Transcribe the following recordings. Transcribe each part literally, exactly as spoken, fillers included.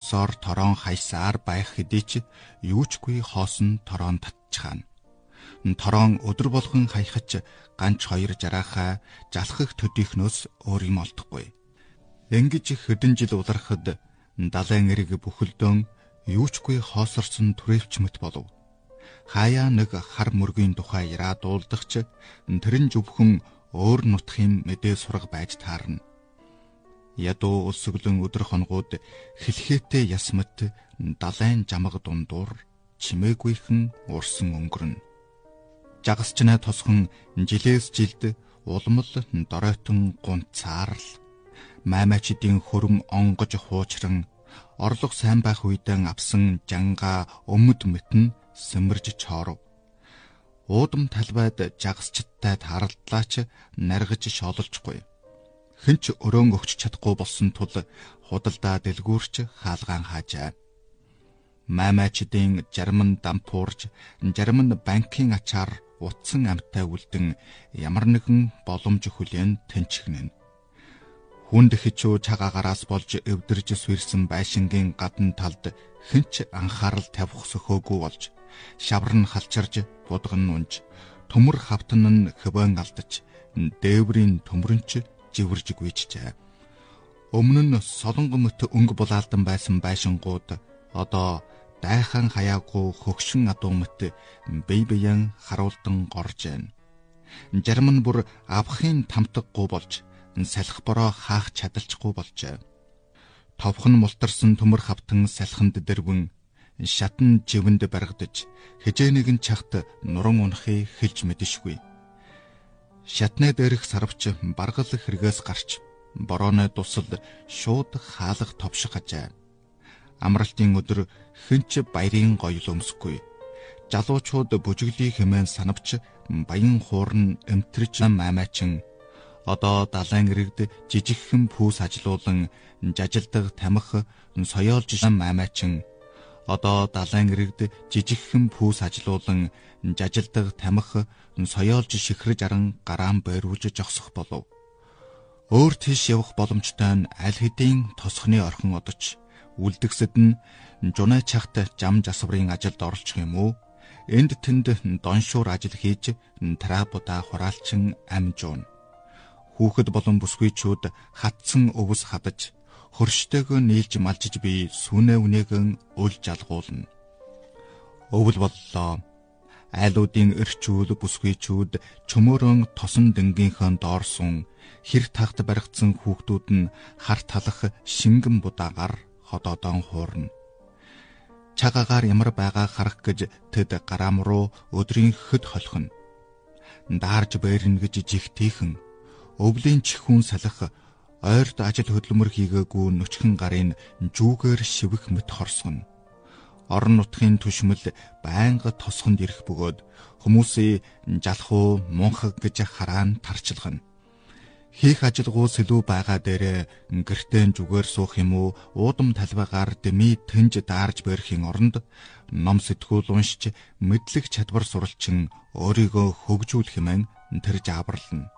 хосоор торон хайсаар байх хэдий ч юучгүй хоосон торон татчихаана. Торон өдөр болгон хаяхаж ганц хоёр жараахаа жалхах төдийхнөөс өөр юм олдохгүй. Ингэж хэдэн жил улархад далайн эрэг бүхэлдөн юучгүй хоосорсон түрээвч мэт болов. Хаяа нэг хар мөргийн тухай яраа дуулдах ч тэрэн зөвхөн өөр нутгийн мэдээ сурга байж таарна. Ядуу өсөглөн өдөр хонгууд хэлхээтэй ясмат далайн жамаг дундуур чимээгүйхэн урсан өнгөрнө. Жагасчнаа тосхон жилээс жилд улмал доройтон гунцаарл маймачдын хөрөм онгож хуучран орлого сайн байх үедэн авсан жанга өмд мэтэн сэмэрж чооров. Уудам талбайд жагасчтай тааралдлаач наргаж шоололжгүй. Хинч өрөөн өгч чадахгүй болсон тул худалдаа дэлгүүрч хаалгаан хаажаа. Маймачдын жарман дампуурж жарман банкын ачаар утсан амттай үлдэн ямар нэгэн боломж хүлээн тэнчгнэн. Хүнд хичүү цагаагаараас болж эвдэрж свэрсэн байшингийн гадна талд хинч анхаарал тавих сөхөөгүй болж шавар нь халчирж будган нунж төмөр хавтан нь хөвөн алдаж дээврийн төмөрөнч живэрж гүйчжээ. Өмнө нь солонгон мөт өнгө булаалдан байсан байшингууд одоо дайхан хаяагүй хөгшин адуу мэт бие биеэн харуулдан горж байна. Жарман бүр авахын тамтаггүй болж салхи бороо хаах чадалчгүй болжээ. Товхон мултарсан төмөр хавтан салхинд дэрвэн шатан живэнд баргадаж хижээ нэгэн чахт нуран унахыг хэлж мэдшгүй. Шатны дээрх сарвч баргал хэрэгээс гарч борооны дусал шууд хаалга товших ажээ. Амралтын өдөр хинч баярын гоёл өмсөхгүй. Жалуучууд бүжиглий хэмээн санавч баян хуурн эмтрч маймаачин одоо далайн иргэд жижигхэн пүүс ажилуулан жажилдаг тамхи соёолж маймаачин одоо далайн иргэд жижигхэн пүүс ажилуулан жажилдаг тамхи соёолж шихрэж аран гараан байруулж жогсох болов. Өөр тийш явах боломжтой нь аль хэдийн тосхны орхон одож үлдгэсэд нь жунаа чахт жам жасврын ажилд оролцох юм уу? Энд тэнд доншуур ажил хийж трапуда хураалчин амжуун. Хүүхэд болон бүсгүйчүүд хатсан өвс хадаж хөрштэйгөө нийлж малжиж би сүнэ үнэгэн өл жалгуулна. Өвөл боллоо. Айлуудын эрчүүл бүсгүйчүүд чөмөрөн тосон дэнгийнхээ доорсон хэр тахт баригдсан хүүхдүүд нь хар талах шингэн будаагаар ходоодон хуурна. Цагаагаар ямар байгаа харах гэж тэд гараам руу өдрийн хөд холхно. Даарж бэрнэ гэж жигтийхэн өвлийн чихүүн салах ойрд ажил хөдөлмөр хийгээгүй нүчгэн гарын жүүгээр шивэх мэт хорсгоно. Орон нутгийн түшмэл байнга тосхонд ирэх бөгөөд хүмүүсийн жалхуу мунхаг гэж хараан тарчилгана. Хийх ажилгуу сэлүү байгаа дээрээ гэртэн зүгээр суух юм уу, уудам талбайгаар дэмий тэнж даарж бэрхийн оронд ном сэтгүүл уншиж мэдлэг чадвар суралчин өөрийгөө хөгжүүлэх хэмээн тэр жаабарлана.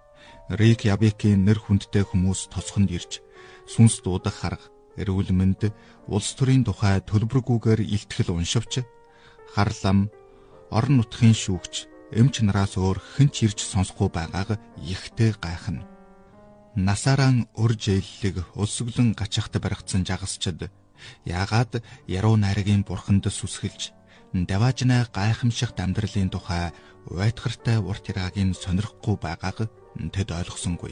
Рик Ябикийн нэр хүндтэй хүмүүс тосхонд ирж сүнс дуудах харга, эрүүл мэнд, улс төрийн тухай төлбөргүйгээр илтгэл уншивч харлам, орон нутгийн шүүгч эмч нараас өөр хинч ирж сонсохгүй байгааг ихтэй гайхна. Насааран өр жийллэг өсөглөн гачхад баригдсан жагасчид яагаад яруу найргийн бурханд сүсгэлж даваажнаа гайхамшигт амьдралын тухай уйтгартай урт ираагийн сонирхгүй байгааг тэд ойлгосонгүй.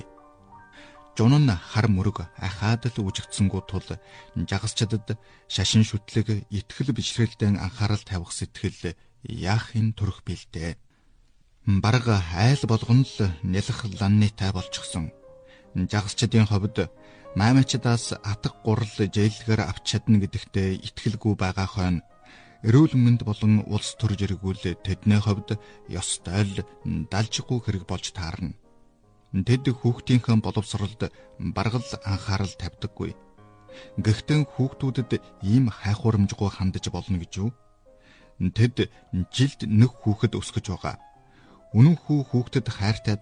Жунун хар мөрөг ахаад л үжигдсэнгүү тул жагасчдад шашин шүтлэг итгэл бишрэлдэн анхаарал тавих сэтгэл яахын төрөх бэлдээ. Бараг айл болгоно л нялх ланнитай болчихсон. Жагасчдын ховд маймачдаас атга гурал жийлгээр авч чадна гэдэгтээ итгэлгүй байгаа хойно эрүүл мэнд болон улс төр зэрэгүүл тэдний ховд ёстой л далжихгүй хэрэг болж таарна. Тэд хүүхдийнхээ боловсролд бараг л анхаарал тавьдаггүй. Гэхдээ хүүхдүүдэд ийм хайхуурамжгүй хандаж болно гэж юу? Тэд жилд нэг хүүхэд өсгөж байгаа. Үнэн хүү хүүхдэд хайртай